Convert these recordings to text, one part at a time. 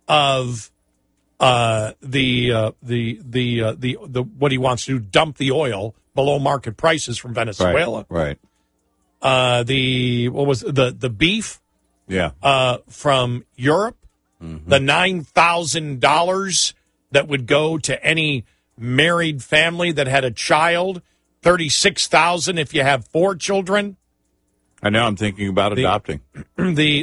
of the what he wants to do, dump the oil below market prices from Venezuela. Right. The beef? Yeah. From Europe, the $9,000 that would go to any married family that had a child, $36,000 if you have 4 children. I know. I'm thinking about adopting. The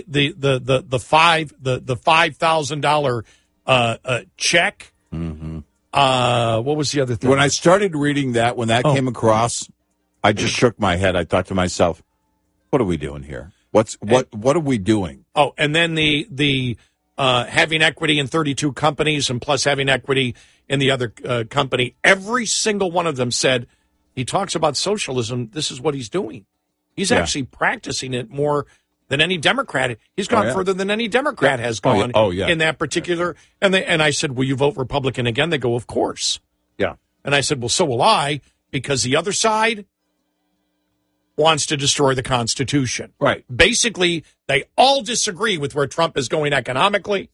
$5,000 check. Mm-hmm. What was the other thing? When I started reading that, when that came across, I just shook my head. I thought to myself, "What are we doing here? What are we doing?" Oh, and then the having equity in 32 companies and plus having equity in the other company. Every single one of them said he talks about socialism. This is what he's doing. He's actually practicing it more than any Democrat. He's gone further than any Democrat has gone in that particular. And I said, will you vote Republican again? They go, of course. Yeah. And I said, well, so will I, because the other side wants to destroy the Constitution. Right. Basically, they all disagree with where Trump is going economically,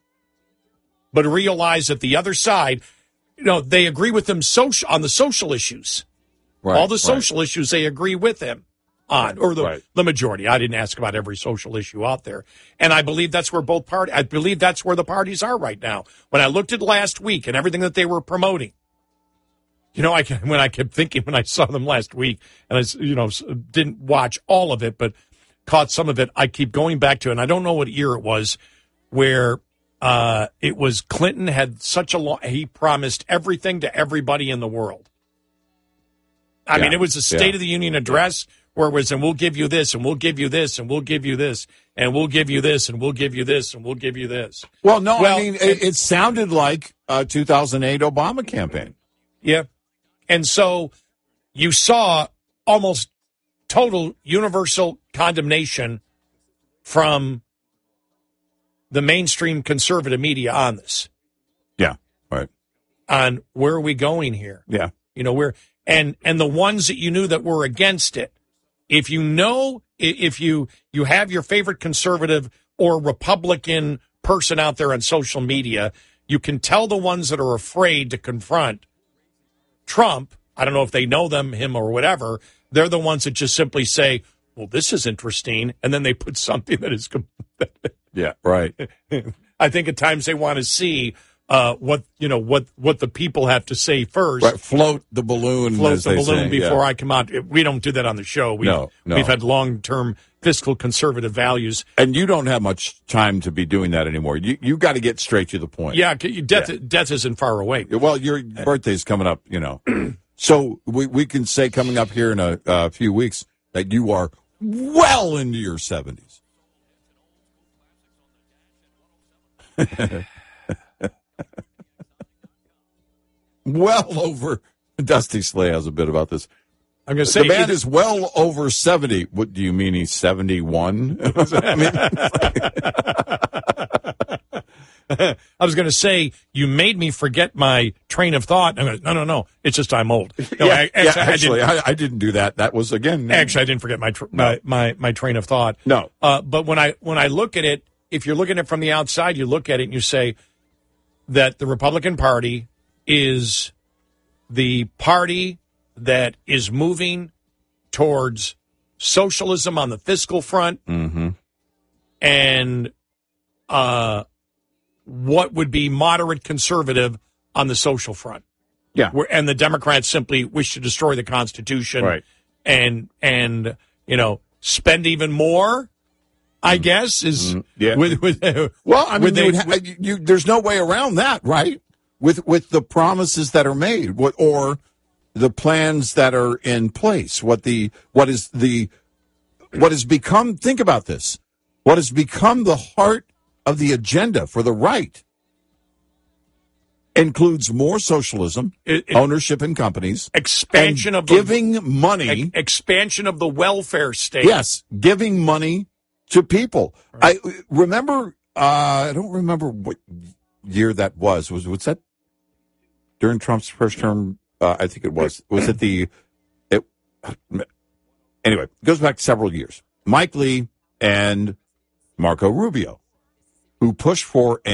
but realize that the other side, they agree with him on the social issues. Right. All the social issues they agree with him on, or the majority. I didn't ask about every social issue out there. And I believe that's where I believe that's where the parties are right now. When I looked at last week and everything that they were promoting, when I kept thinking when I saw them last week, and I, didn't watch all of it, but caught some of it, I keep going back to, and I don't know what year it was, where it was Clinton had he promised everything to everybody in the world. I mean, it was a State of the Union address where it was, and we'll give you this, and we'll give you this, and we'll give you this, and we'll give you this, and we'll give you this, and we'll give you this. Well, no, I mean, it sounded like a 2008 Obama campaign. Yeah. And so you saw almost total universal condemnation from the mainstream conservative media on this. Yeah, right. On where are we going here? Yeah. And the ones that you knew that were against it, if you have your favorite conservative or Republican person out there on social media, you can tell the ones that are afraid to confront Trump. I don't know if they know him or whatever. They're the ones that just simply say, well, this is interesting. And then they put something that is. Yeah, right. I think at times they want to see what the people have to say first. Right. Float the balloon before I come out. We don't do that on the show. We've had long-term fiscal conservative values. And you don't have much time to be doing that anymore. You got to get straight to the point. Yeah, death isn't far away. Well, your birthday's coming up, So we can say coming up here in a few weeks that you are well into your 70s. Well over. Dusty Slay has a bit about this. I'm going to say the man is well over 70. What do you mean he's 71? I was going to say, you made me forget my train of thought. I'm going, no. It's just I'm old. No, I didn't do that. That was, again. Actually, I didn't forget my train of thought. No. But when I look at it, if you're looking at it from the outside, you look at it and you say that the Republican Party is the party that is moving towards socialism on the fiscal front, and what would be moderate conservative on the social front. Yeah. And the Democrats simply wish to destroy the Constitution, right, and spend even more, I guess, is well, I mean, there's no way around that, right? With the promises that are made, or the plans that are in place, what has become, think about this, what has become the heart of the agenda for the right includes more socialism, ownership in companies, expansion of giving money, expansion of the welfare state. Yes, giving money to people. Right. I remember. I don't remember what year that was. Was that during Trump's first term? I think it was. Was it the? Anyway, it goes back several years. Mike Lee and Marco Rubio, who pushed for